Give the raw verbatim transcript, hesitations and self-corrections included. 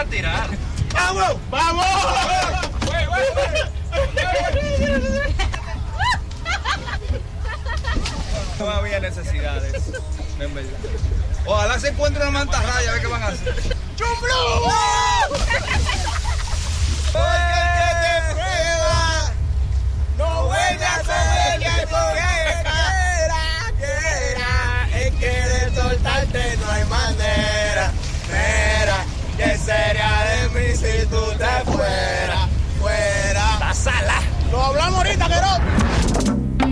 tirar. ¡Vamos! ¡Vamos! No había necesidades, en verdad. Ojalá se encuentre una mantarraya, a ver qué van a hacer. ¡Chumblu!